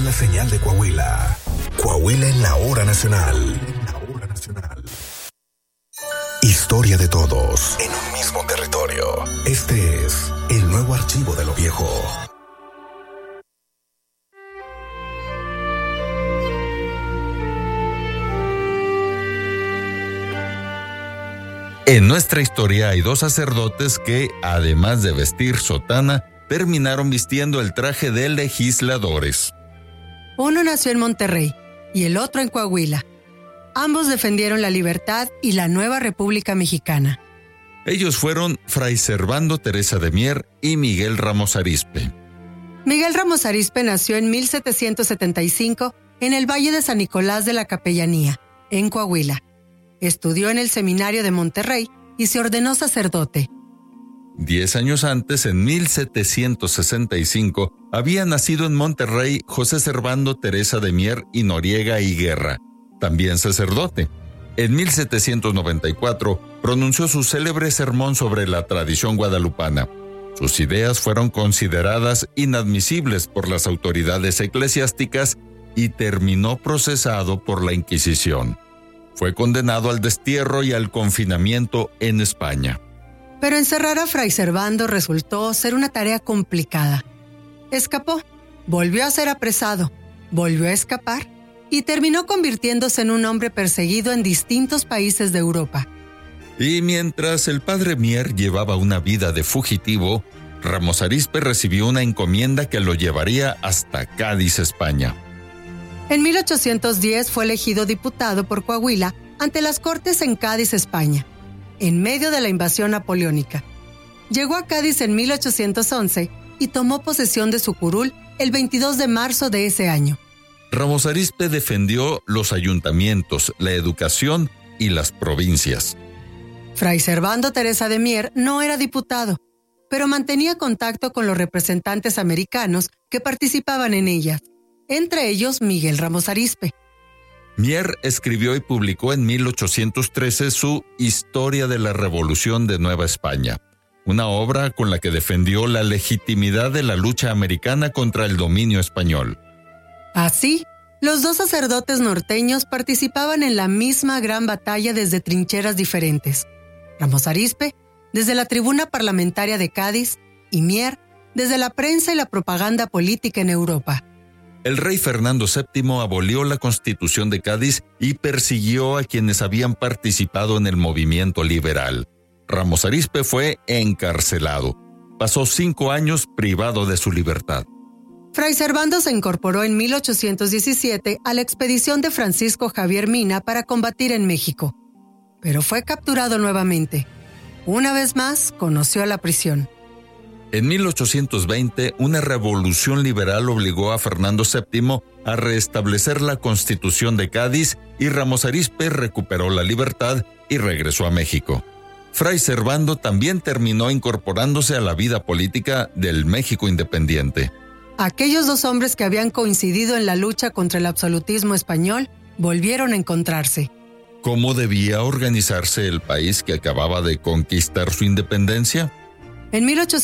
la señal de Coahuila. Coahuila en la hora nacional. Historia de todos en un mismo territorio. Este es el nuevo archivo de lo viejo. En nuestra historia hay dos sacerdotes que, además de vestir sotana, terminaron vistiendo el traje de legisladores. Uno nació en Monterrey y el otro en Coahuila. Ambos defendieron la libertad y la nueva República Mexicana. Ellos fueron Fray Servando Teresa de Mier y Miguel Ramos Arizpe. Miguel Ramos Arizpe nació en 1775 en el Valle de San Nicolás de la Capellanía, en Coahuila. Estudió en el Seminario de Monterrey y se ordenó sacerdote. 10 años antes, en 1765, había nacido en Monterrey José Servando Teresa de Mier y Noriega y Guerra, también sacerdote. En 1794 pronunció su célebre sermón sobre la tradición guadalupana. Sus ideas fueron consideradas inadmisibles por las autoridades eclesiásticas y terminó procesado por la Inquisición. Fue condenado al destierro y al confinamiento en España. Pero encerrar a Fray Servando resultó ser una tarea complicada. Escapó, volvió a ser apresado, volvió a escapar y terminó convirtiéndose en un hombre perseguido en distintos países de Europa. Y mientras el padre Mier llevaba una vida de fugitivo, Ramos Arizpe recibió una encomienda que lo llevaría hasta Cádiz, España. En 1810 fue elegido diputado por Coahuila ante las Cortes en Cádiz, España, en medio de la invasión napoleónica. Llegó a Cádiz en 1811 y tomó posesión de su curul el 22 de marzo de ese año. Ramos Arizpe defendió los ayuntamientos, la educación y las provincias. Fray Servando Teresa de Mier no era diputado, pero mantenía contacto con los representantes americanos que participaban en ellas, entre ellos Miguel Ramos Arizpe. Mier escribió y publicó en 1813 su Historia de la Revolución de Nueva España, una obra con la que defendió la legitimidad de la lucha americana contra el dominio español. Así, los dos sacerdotes norteños participaban en la misma gran batalla desde trincheras diferentes. Ramos Arizpe, desde la tribuna parlamentaria de Cádiz, y Mier, desde la prensa y la propaganda política en Europa. El rey Fernando VII abolió la Constitución de Cádiz y persiguió a quienes habían participado en el movimiento liberal. Ramos Arizpe fue encarcelado. Pasó 5 años privado de su libertad. Fray Servando se incorporó en 1817 a la expedición de Francisco Javier Mina para combatir en México, pero fue capturado nuevamente. Una vez más, conoció la prisión. En 1820, una revolución liberal obligó a Fernando VII a restablecer la Constitución de Cádiz y Ramos Arizpe recuperó la libertad y regresó a México. Fray Servando también terminó incorporándose a la vida política del México independiente. Aquellos dos hombres que habían coincidido en la lucha contra el absolutismo español volvieron a encontrarse. ¿Cómo debía organizarse el país que acababa de conquistar su independencia? En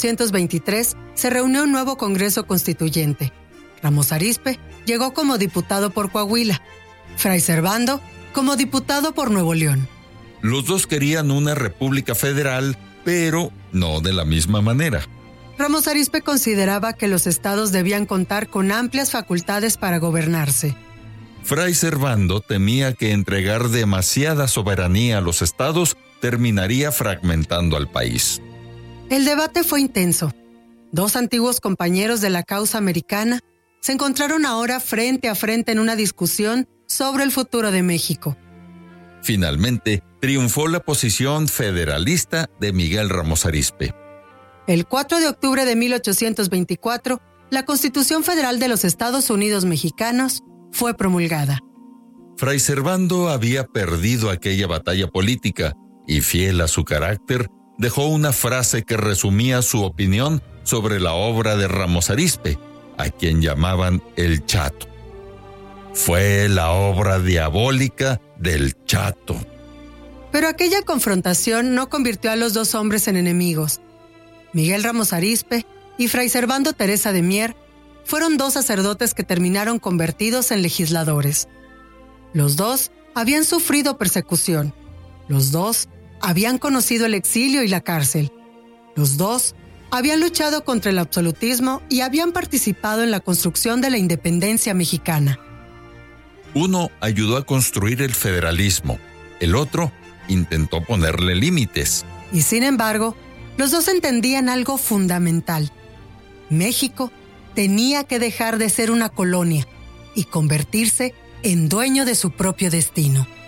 1823 se reunió un nuevo Congreso Constituyente. Ramos Arizpe llegó como diputado por Coahuila, Fray Servando como diputado por Nuevo León. Los dos querían una república federal, pero no de la misma manera. Ramos Arizpe consideraba que los estados debían contar con amplias facultades para gobernarse. Fray Servando temía que entregar demasiada soberanía a los estados terminaría fragmentando al país. El debate fue intenso. Dos antiguos compañeros de la causa americana se encontraron ahora frente a frente en una discusión sobre el futuro de México. Finalmente, triunfó la posición federalista de Miguel Ramos Arizpe. El 4 de octubre de 1824, la Constitución Federal de los Estados Unidos Mexicanos fue promulgada. Fray Servando había perdido aquella batalla política y, fiel a su carácter, dejó una frase que resumía su opinión sobre la obra de Ramos Arizpe, a quien llamaban el Chato. Fue la obra diabólica del Chato. Pero aquella confrontación no convirtió a los dos hombres en enemigos. Miguel Ramos Arizpe y Fray Servando Teresa de Mier fueron 2 sacerdotes que terminaron convertidos en legisladores. Los 2 habían sufrido persecución. Los 2 habían conocido el exilio y la cárcel. Los 2 habían luchado contra el absolutismo y habían participado en la construcción de la independencia mexicana. Uno ayudó a construir el federalismo, el otro intentó ponerle límites. Y sin embargo, los 2 entendían algo fundamental. México tenía que dejar de ser una colonia y convertirse en dueño de su propio destino.